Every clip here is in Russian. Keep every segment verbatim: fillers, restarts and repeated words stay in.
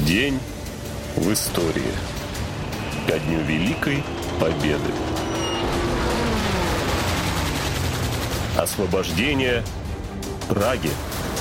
День в истории. Ко дню Великой Победы. Освобождение Праги.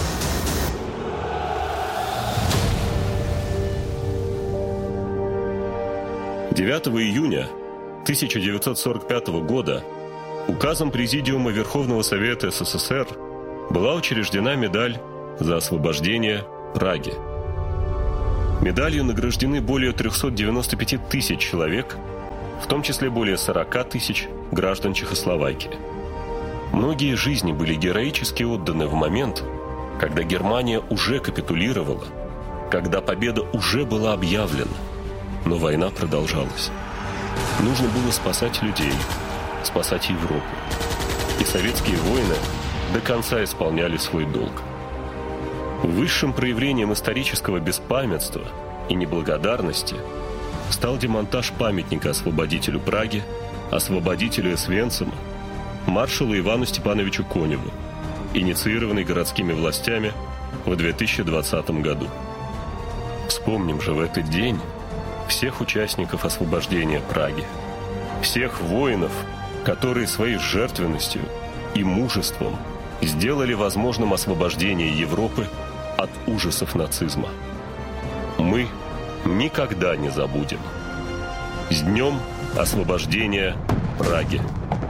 девятого июня тысяча девятьсот сорок пятого года указом Президиума Верховного Совета СССР была учреждена медаль за освобождение Праги. Медалью награждены более триста девяносто пять тысяч человек, в том числе более сорок тысяч граждан Чехословакии. Многие жизни были героически отданы в момент, когда Германия уже капитулировала, когда победа уже была объявлена, но война продолжалась. Нужно было спасать людей, спасать Европу. И советские воины до конца исполняли свой долг. Высшим проявлением исторического беспамятства и неблагодарности стал демонтаж памятника освободителю Праги, освободителю Освенцима, маршалу Ивану Степановичу Коневу, инициированный городскими властями в две тысячи двадцатом году. Вспомним же в этот день всех участников освобождения Праги, всех воинов, которые своей жертвенностью и мужеством сделали возможным освобождение Европы от ужасов нацизма. Мы никогда не забудем. С днем освобождения Праги.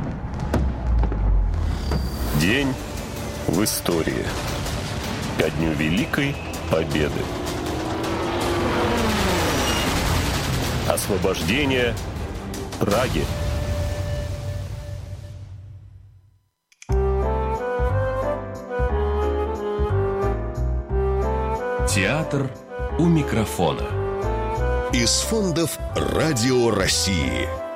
День в истории. Ко дню Великой Победы. Освобождение Праги. Театр у микрофона. Из фондов Радио России.